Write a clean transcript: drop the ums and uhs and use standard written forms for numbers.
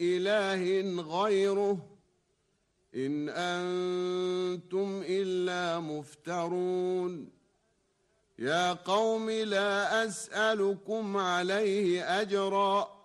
إله غيره إن أنتم إلا مفترون يا قوم لا أسألكم عليه أجرا